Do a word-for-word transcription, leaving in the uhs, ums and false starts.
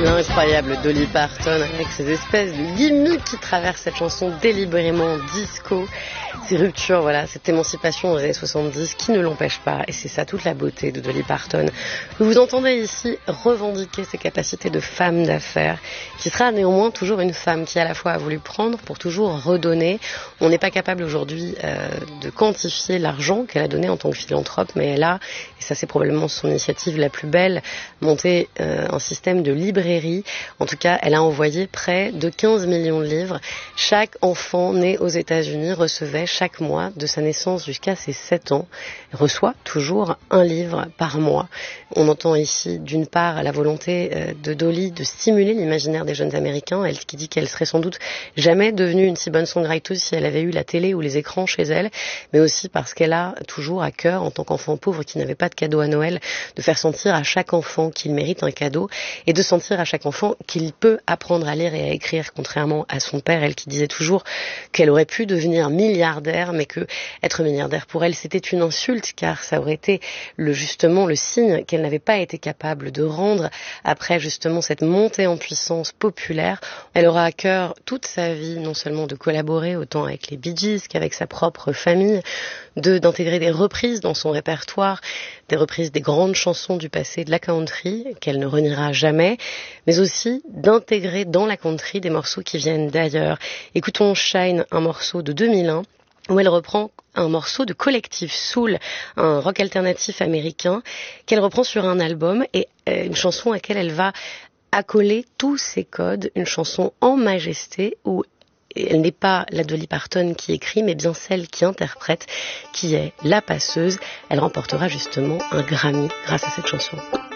L'incroyable Dolly Parton avec ces espèces de gimmicks qui traversent cette chanson délibérément disco. Ces ruptures, voilà, cette émancipation des années soixante-dix qui ne l'empêche pas. Et c'est ça toute la beauté de Dolly Parton. Vous entendez ici revendiquer ses capacités de femme d'affaires, qui sera néanmoins toujours une femme qui à la fois a voulu prendre pour toujours redonner. On n'est pas capable aujourd'hui euh, de quantifier l'argent qu'elle a donné en tant que philanthrope, mais elle a, et ça c'est probablement son initiative la plus belle, monté euh, un système de librairie. En tout cas, elle a envoyé près de quinze millions de livres. Chaque enfant né aux États-Unis recevait chaque mois, de sa naissance jusqu'à ses sept ans, reçoit toujours un livre par mois. On entend ici, d'une part, la volonté euh, de Dolly de stimuler l'imaginaire des jeunes Américains, elle qui dit qu'elle serait sans doute jamais devenue une si bonne songwriter si elle avait eu la télé ou les écrans chez elle, mais aussi parce qu'elle a toujours à cœur, en tant qu'enfant pauvre qui n'avait pas de cadeau à Noël, de faire sentir à chaque enfant qu'il mérite un cadeau et de sentir à chaque enfant qu'il peut apprendre à lire et à écrire, contrairement à son père, elle qui disait toujours qu'elle aurait pu devenir milliardaire, mais que être milliardaire pour elle c'était une insulte, car ça aurait été le, justement le signe qu'elle n'avait pas été capable de rendre après justement cette montée en puissance populaire. Elle aura à cœur toute sa vie non seulement de collaborer autant avec les Bee Gees qu'avec sa propre famille, de d'intégrer des reprises dans son répertoire, des reprises des grandes chansons du passé de la country qu'elle ne reniera jamais, mais aussi d'intégrer dans la country des morceaux qui viennent d'ailleurs. Écoutons Shine, un morceau de deux mille un, où elle reprend un morceau de Collective Soul, un rock alternatif américain, qu'elle reprend sur un album, et euh, une chanson à laquelle elle va accoler tous ses codes, une chanson en majesté où elle n'est pas la Dolly Parton qui écrit, mais bien celle qui interprète, qui est la passeuse. Elle remportera justement un Grammy grâce à cette chanson.